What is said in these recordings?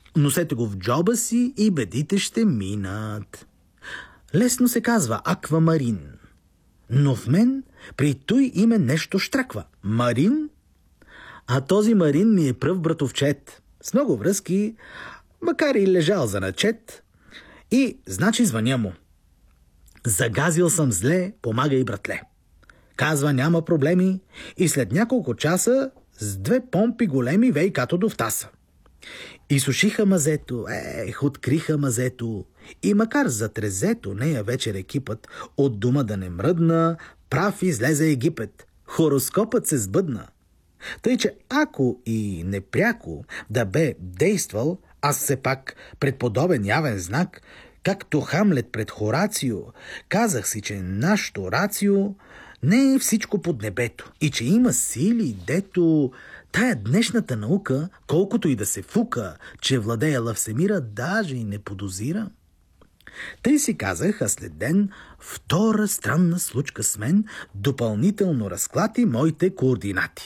Носете го в джоба си и бедите ще минат. Лесно се казва аквамарин. Но в мен при той име нещо штраква. Марин? А този Марин ми е пръв братовчет. С много връзки, макар и лежал за начет. И, значи, звъня му. Загазил съм зле, помагай, братле. Казва, няма проблеми и след няколко часа с 2 помпи големи вейкато до втаса. Изсушиха мазето, откриха мазето и макар за трезето нея вечер екипът от дома да не мръдна, прав излезе Египет. Хороскопът се сбъдна. Тъй, че ако и непряко да бе действал, аз все пак пред подобен явен знак, както Хамлет пред Хорацио, казах си, че нашето рацио не е всичко под небето и че има сили, дето тая днешната наука, колкото и да се фука, че владеяла всемира, даже и не подозира. Тъй си казах, а след ден втора странна случка с мен допълнително разклати моите координати.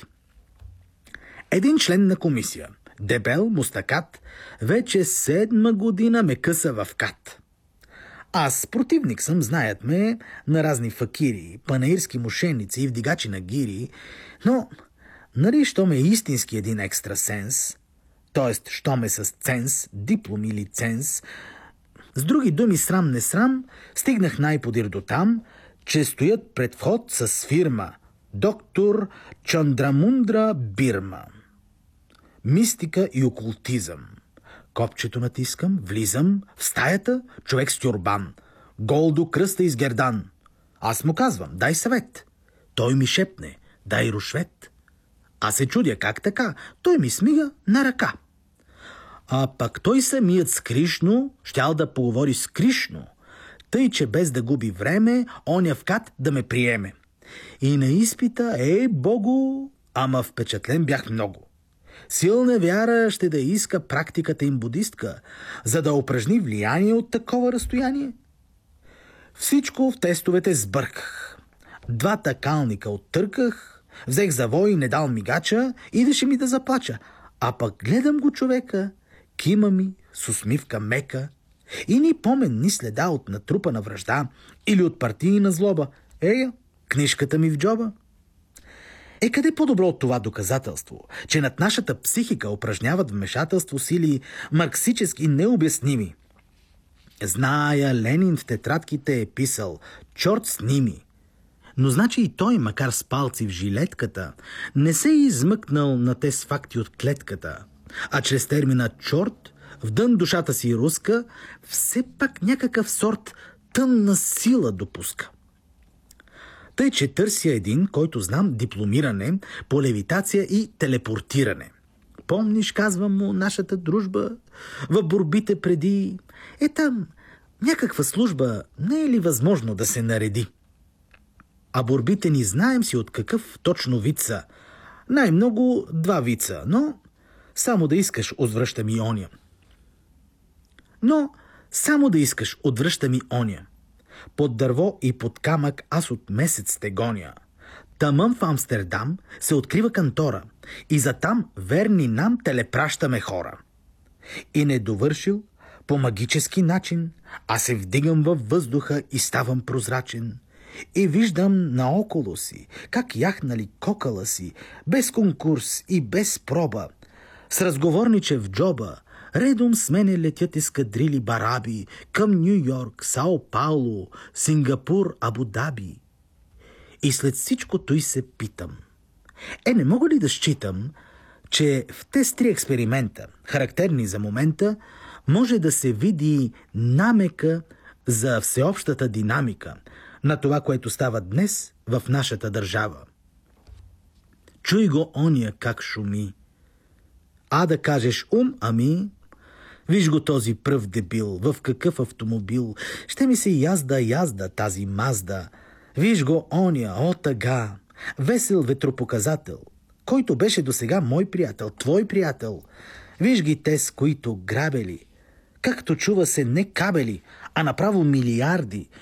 Един член на комисия, дебел, мустакат, вече 7 година ме къса в кат. Аз противник съм, знаят ме, на разни факири, панаирски мошеници и вдигачи на гири, но нали, що ме истински един екстрасенс, т.е. що ме с ценз, диплом или ценз, с други думи срам не срам, стигнах най-подир до там, че стоят пред вход с фирма доктор Чандрамундра Бирма. Мистика и окултизъм. Копчето натискам, влизам в стаята, човек с тюрбан, гол до кръста из гердан. Аз му казвам, дай съвет. Той ми шепне, дай рушвет. Аз се чудя как така, той ми смига на ръка. А пък той самият с Кришно щял да поговори с Кришно, тъй, че без да губи време, оня в кат да ме приеме. И на изпита, Богу, ама впечатлен бях много. Силна вяра ще да иска практиката им будистка, за да упражни влияние от такова разстояние. Всичко в тестовете сбърках. 2 калника оттърках, взех завой и не дал мигача, идеше ми да заплача. А пък гледам го човека, кима ми с усмивка мека и ни помен ни следа от натрупана вражда или от партийна злоба. Книжката ми в джоба. Къде по-добро от това доказателство, че над нашата психика упражняват вмешателство сили марксически необясними? Зная, Ленин в тетрадките е писал «Чорт с ними». Но значи и той, макар с палци в жилетката, не се е измъкнал на тез факти от клетката, а чрез термина «чорт» вдън душата си руска, все пак някакъв сорт тъмна сила допуска. Тъй, че търся един, който знам дипломиране по левитация и телепортиране. Помниш, казвам му, нашата дружба в борбите преди... Там някаква служба не е ли възможно да се нареди? А борбите ни знаем си от какъв точно вид са. Най-много 2 вица, но само да искаш отвръща ми оня. Под дърво и под камък аз от месец те гоня. Тамън в Амстердам се открива кантора и за там верни нам телепращаме хора. И не довършил по магически начин, аз се вдигам във въздуха и ставам прозрачен. И виждам наоколо си, как яхнали кокала си, без конкурс и без проба, с разговорниче в джоба, редом с мене летят ескадрили бараби към Ню-Йорк, Сао Пауло, Сингапур, Абу Даби. И след всичко той се питам. Не мога ли да считам, че в тези 3 експеримента, характерни за момента, може да се види намека за всеобщата динамика на това, което става днес в нашата държава? Чуй го оня как шуми. Да кажеш ами... Виж го този пръв дебил, в какъв автомобил. Ще ми се язда тази Мазда. Виж го оня, тъга. Весел ветропоказател, който беше досега мой приятел, твой приятел. Виж ги те, с които грабели. Както чува се не кабели, а направо милиарди.